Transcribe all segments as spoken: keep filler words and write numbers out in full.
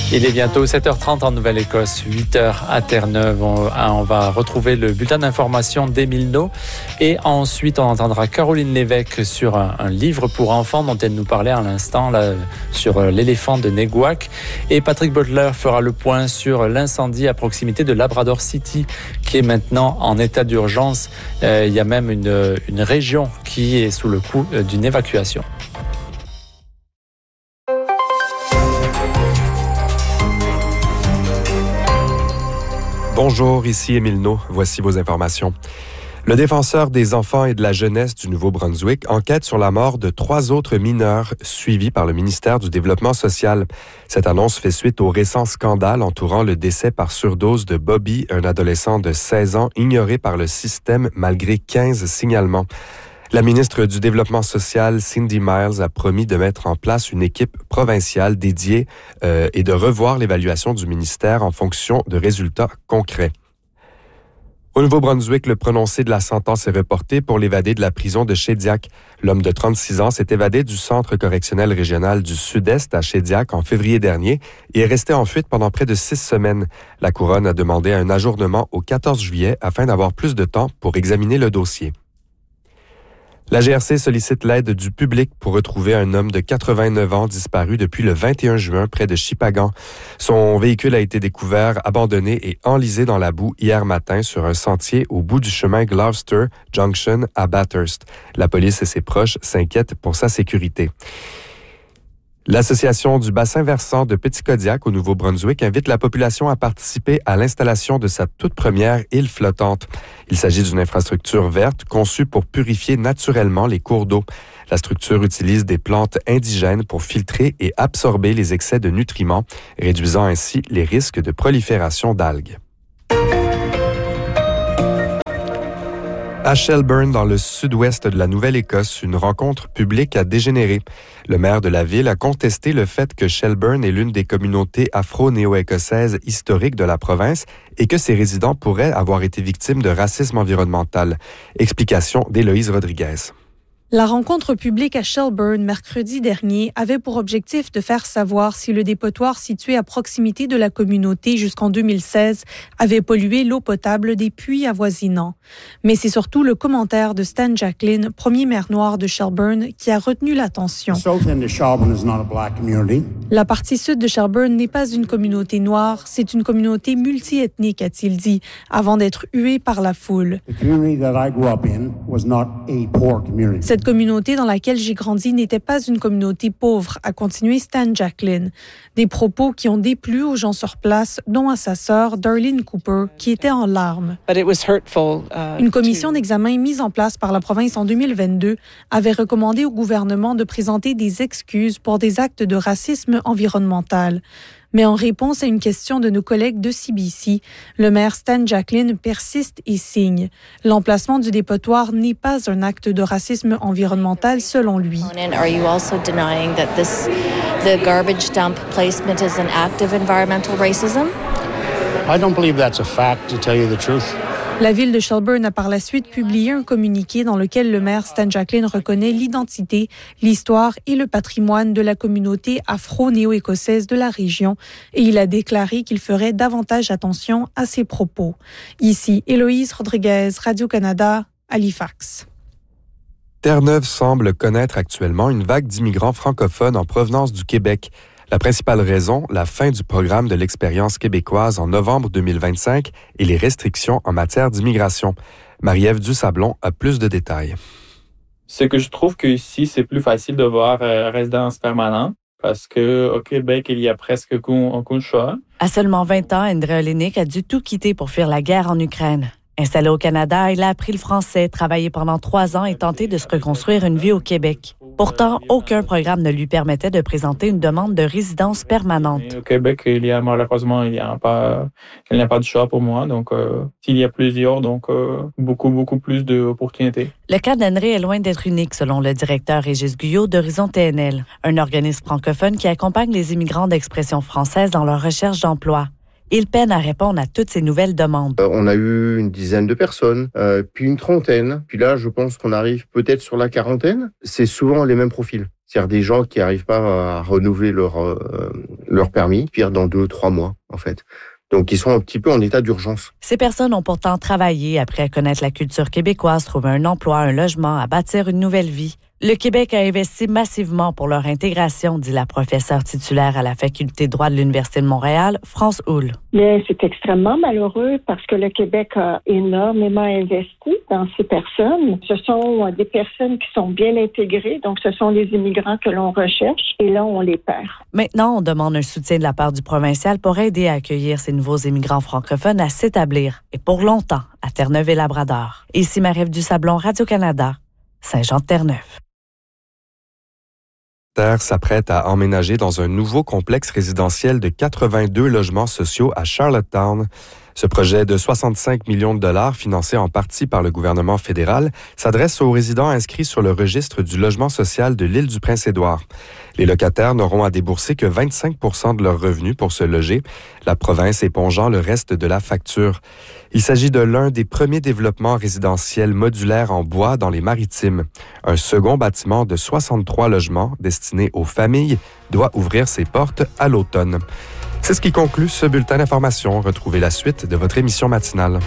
Il est bientôt sept heures trente en Nouvelle-Écosse, huit heures à Terre-Neuve. On, on va retrouver le bulletin d'information d'Émile Naud et ensuite on entendra Caroline Lévesque sur un, un livre pour enfants dont elle nous parlait à l'instant là, sur l'éléphant de Neguac. Et Patrick Butler fera le point sur l'incendie à proximité de Labrador City qui est maintenant en état d'urgence. Euh, il y a même une, une région qui est sous le coup d'une évacuation. Bonjour, ici Émile Naud. Voici vos informations. Le défenseur des enfants et de la jeunesse du Nouveau-Brunswick enquête sur la mort de trois autres mineurs suivis par le ministère du Développement social. Cette annonce fait suite au récent scandale entourant le décès par surdose de Bobby, un adolescent de seize ans ignoré par le système malgré quinze signalements. La ministre du Développement social, Cindy Miles, a promis de mettre en place une équipe provinciale dédiée euh, et de revoir l'évaluation du ministère en fonction de résultats concrets. Au Nouveau-Brunswick, le prononcé de la sentence est reporté pour l'évadé de la prison de Shediac. L'homme de trente-six ans s'est évadé du centre correctionnel régional du Sud-Est à Shediac en février dernier et est resté en fuite pendant près de six semaines. La Couronne a demandé un ajournement au quatorze juillet afin d'avoir plus de temps pour examiner le dossier. La G R C sollicite l'aide du public pour retrouver un homme de quatre-vingt-neuf ans disparu depuis le vingt et un juin près de Shippagan. Son véhicule a été découvert, abandonné et enlisé dans la boue hier matin sur un sentier au bout du chemin Gloucester Junction à Bathurst. La police et ses proches s'inquiètent pour sa sécurité. L'Association du bassin versant de Petit-Kodiak au Nouveau-Brunswick invite la population à participer à l'installation de sa toute première île flottante. Il s'agit d'une infrastructure verte conçue pour purifier naturellement les cours d'eau. La structure utilise des plantes indigènes pour filtrer et absorber les excès de nutriments, réduisant ainsi les risques de prolifération d'algues. À Shelburne, dans le sud-ouest de la Nouvelle-Écosse, une rencontre publique a dégénéré. Le maire de la ville a contesté le fait que Shelburne est l'une des communautés afro-néo-écossaises historiques de la province et que ses résidents pourraient avoir été victimes de racisme environnemental. Explication d'Héloïse Rodriguez. La rencontre publique à Shelburne, mercredi dernier, avait pour objectif de faire savoir si le dépotoir situé à proximité de la communauté jusqu'en deux mille seize avait pollué l'eau potable des puits avoisinants. Mais c'est surtout le commentaire de Stan Jacklin, premier maire noir de Shelburne, qui a retenu l'attention. La partie sud de Shelburne n'est pas une communauté noire, c'est une communauté multiethnique, a-t-il dit, avant d'être hué par la foule. Cette communauté dans laquelle j'ai grandi n'était pas une communauté pauvre, a continué Stan Jacklin. Des propos qui ont déplu aux gens sur place, dont à sa sœur, Darlene Cooper, qui était en larmes. Une commission d'examen mise en place par la province en deux mille vingt-deux avait recommandé au gouvernement de présenter des excuses pour des actes de racisme environnemental. Mais en réponse à une question de nos collègues de C B C, le maire Stan Jacklin persiste et signe. L'emplacement du dépotoir n'est pas un acte de racisme environnemental selon lui. Are you also denying that this, the garbage dump placement is an act of environmental racism? I don't believe that's a fact, to tell you the truth. La ville de Shelburne a par la suite publié un communiqué dans lequel le maire Stan Jacklin reconnaît l'identité, l'histoire et le patrimoine de la communauté afro-néo-écossaise de la région et il a déclaré qu'il ferait davantage attention à ses propos. Ici, Héloïse Rodriguez, Radio-Canada, Halifax. Terre-Neuve semble connaître actuellement une vague d'immigrants francophones en provenance du Québec. La principale raison, la fin du programme de l'expérience québécoise en novembre deux mille vingt-cinq et les restrictions en matière d'immigration. Marie-Ève Dusablon a plus de détails. C'est que je trouve qu'ici, c'est plus facile de voir euh, résidence permanente parce qu'au Québec, il y a presque aucun choix. À seulement vingt ans, Andrea Olenek a dû tout quitter pour fuir la guerre en Ukraine. Installée au Canada, elle a appris le français, travaillé pendant trois ans et tenté de se reconstruire une vie au Québec. Pourtant, aucun programme ne lui permettait de présenter une demande de résidence permanente. Et au Québec, il y a malheureusement, il n'y a pas, il n'y a pas de choix pour moi. Donc, euh, il y a plusieurs, donc euh, beaucoup, beaucoup plus d'opportunités. Le cas d'André est loin d'être unique, selon le directeur Régis Guyot d'Horizon T N L, un organisme francophone qui accompagne les immigrants d'expression française dans leur recherche d'emploi. Il peine à répondre à toutes ces nouvelles demandes. Euh, on a eu une dizaine de personnes, euh, puis une trentaine. Puis là, je pense qu'on arrive peut-être sur la quarantaine. C'est souvent les mêmes profils. C'est-à-dire des gens qui n'arrivent pas à renouveler leur, euh, leur permis, pire dans deux, trois mois, en fait. Donc, ils sont un petit peu en état d'urgence. Ces personnes ont pourtant travaillé après connaître la culture québécoise, trouver un emploi, un logement, à bâtir une nouvelle vie. Le Québec a investi massivement pour leur intégration, dit la professeure titulaire à la Faculté de droit de l'Université de Montréal, France Houle. Mais c'est extrêmement malheureux parce que le Québec a énormément investi dans ces personnes. Ce sont des personnes qui sont bien intégrées, donc ce sont les immigrants que l'on recherche et là, on les perd. Maintenant, on demande un soutien de la part du provincial pour aider à accueillir ces nouveaux immigrants francophones à s'établir, et pour longtemps, à Terre-Neuve et Labrador. Ici Marie-Ève Dusablon, Radio-Canada, Saint-Jean-de-Terre-Neuve. S'apprête à emménager dans un nouveau complexe résidentiel de quatre-vingt-deux logements sociaux à Charlottetown. Ce projet de soixante-cinq millions de dollars, financé en partie par le gouvernement fédéral, s'adresse aux résidents inscrits sur le registre du logement social de l'île du Prince-Édouard. Les locataires n'auront à débourser que vingt-cinq pour cent de leurs revenus pour se loger, la province épongeant le reste de la facture. Il s'agit de l'un des premiers développements résidentiels modulaires en bois dans les Maritimes. Un second bâtiment de soixante-trois logements destiné aux familles doit ouvrir ses portes à l'automne. C'est ce qui conclut ce bulletin d'information. Retrouvez la suite de votre émission matinale.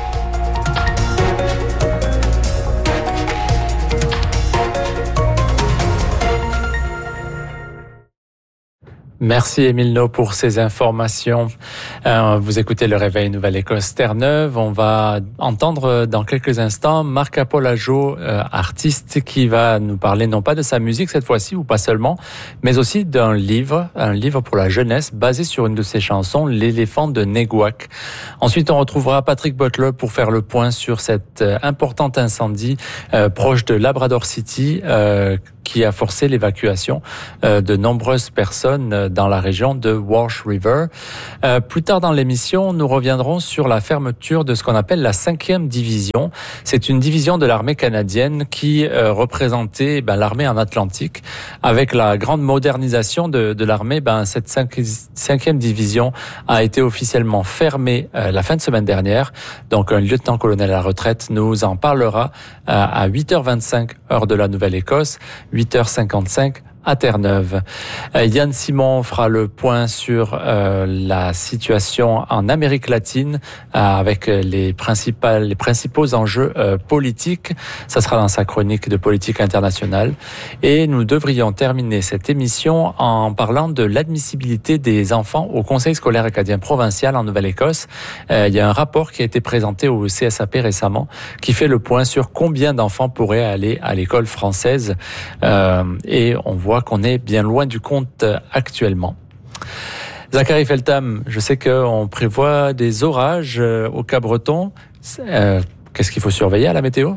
Merci Émile No pour ces informations. Euh, vous écoutez le Réveil Nouvelle-Écosse Terre-Neuve. On va entendre dans quelques instants Marc Apolajo, euh, artiste, qui va nous parler non pas de sa musique cette fois-ci, ou pas seulement, mais aussi d'un livre, un livre pour la jeunesse basé sur une de ses chansons, L'éléphant de Neguac. Ensuite, on retrouvera Patrick Butler pour faire le point sur cet euh, important incendie euh, proche de Labrador City, euh, qui a forcé l'évacuation euh, de nombreuses personnes dans la région de Walsh River. Euh, plus tard dans l'émission, nous reviendrons sur la fermeture de ce qu'on appelle la cinquième division. C'est une division de l'armée canadienne qui euh, représentait ben, l'armée en Atlantique. Avec la grande modernisation de, de l'armée, ben, cette cinqui, cinquième division a été officiellement fermée euh, la fin de semaine dernière. Donc un lieutenant-colonel à la retraite nous en parlera euh, à huit heures vingt-cinq heure de la Nouvelle-Écosse, huit heures cinquante-cinq à Terre-Neuve. Euh, Yann Simon fera le point sur euh, la situation en Amérique latine euh, avec les, principales, les principaux enjeux euh, politiques. Ça sera dans sa chronique de politique internationale. Et nous devrions terminer cette émission en parlant de l'admissibilité des enfants au Conseil scolaire acadien provincial en Nouvelle-Écosse. Euh, il y a un rapport qui a été présenté au C S A P récemment qui fait le point sur combien d'enfants pourraient aller à l'école française. Euh, et on voit qu'on est bien loin du compte actuellement. Zachary Feltham, je sais qu'on prévoit des orages au Cap-Breton. Euh, qu'est-ce qu'il faut surveiller à la météo?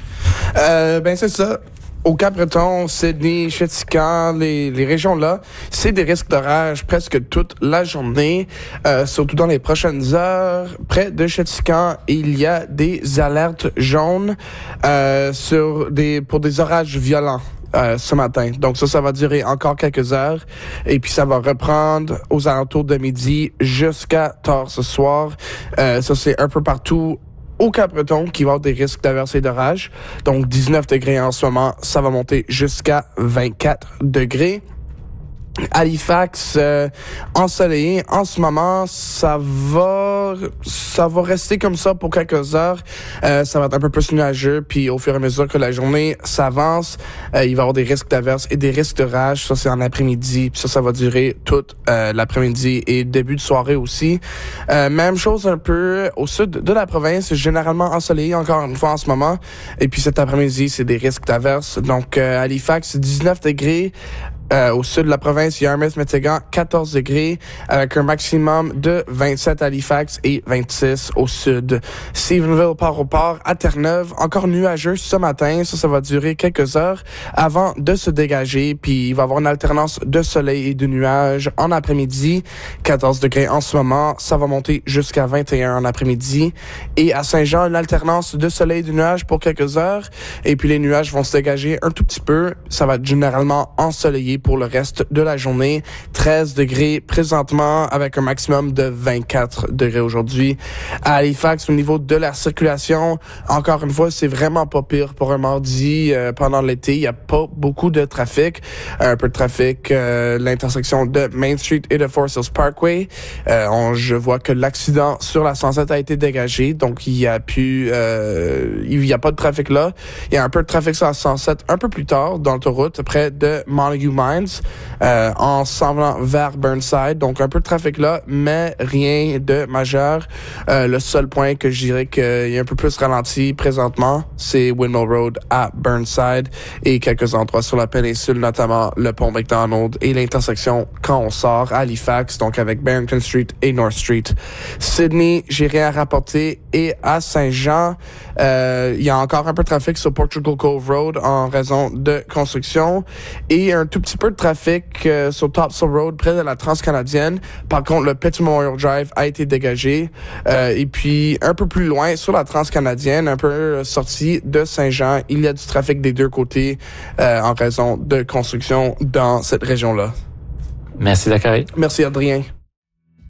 Euh, ben c'est ça. Au Cap-Breton, Sydney, Chéticamp, les, les régions-là, c'est des risques d'orage presque toute la journée, euh, surtout dans les prochaines heures. Près de Chéticamp, il y a des alertes jaunes euh, sur des pour des orages violents. Euh, ce matin. Donc ça, ça va durer encore quelques heures et puis ça va reprendre aux alentours de midi jusqu'à tard ce soir. Euh, ça, c'est un peu partout au Cap-Breton qui va avoir des risques d'averse et d'orage. Donc dix-neuf degrés en ce moment, ça va monter jusqu'à vingt-quatre degrés. Halifax, euh, ensoleillé. En ce moment, ça va, ça va rester comme ça pour quelques heures. Euh, ça va être un peu plus nuageux, puis au fur et à mesure que la journée s'avance, euh, il va y avoir des risques d'averse et des risques de rage. Ça, c'est en après-midi, puis ça, ça va durer toute euh, l'après-midi et début de soirée aussi. Euh, même chose un peu au sud de la province, généralement ensoleillé encore une fois en ce moment. Et puis cet après-midi, c'est des risques d'averse. Donc, euh, Halifax, dix-neuf degrés. Euh, au sud de la province, il y a Yarmouth-Métégan, quatorze degrés, avec un maximum de vingt-sept à Halifax et vingt-six au sud. Stephenville, Port-au-Port, à Terre-Neuve, encore nuageux ce matin. Ça, ça va durer quelques heures avant de se dégager. Puis, il va y avoir une alternance de soleil et de nuages en après-midi. quatorze degrés en ce moment. Ça va monter jusqu'à vingt et un en après-midi. Et à Saint-Jean, une alternance de soleil et de nuages pour quelques heures. Et puis, les nuages vont se dégager un tout petit peu. Ça va être généralement ensoleillé pour le reste de la journée. treize degrés présentement avec un maximum de vingt-quatre degrés aujourd'hui. À Halifax, au niveau de la circulation, encore une fois, c'est vraiment pas pire pour un mardi. Euh, pendant l'été, il y a pas beaucoup de trafic. Un peu de trafic, euh, l'intersection de Main Street et de Forest Hills Parkway. Euh, on, je vois que l'accident sur la cent sept a été dégagé, donc il y a pu, euh, il y a pas de trafic là. Il y a un peu de trafic sur la cent sept un peu plus tard dans l'autoroute, près de Montague Mines, euh, en s'en venant vers Burnside. Donc un peu de trafic là, mais rien de majeur. Euh, le seul point que je dirais qu'il y a un peu plus ralenti présentement, c'est Windmill Road à Burnside et quelques endroits sur la péninsule, notamment le pont McDonald et l'intersection quand on sort à Halifax, donc avec Barrington Street et North Street. Sydney, j'ai rien à rapporter. Et à Saint-Jean, euh, il y a encore un peu de trafic sur Portugal Cove Road en raison de construction et un tout petit peu de trafic euh, sur Topsail Road près de la Transcanadienne. Par contre, le Petit Memorial Drive a été dégagé. Euh, et puis, un peu plus loin, sur la Transcanadienne, un peu sorti de Saint-Jean, il y a du trafic des deux côtés euh, en raison de construction dans cette région-là. Merci, Zachary. Merci, Adrien.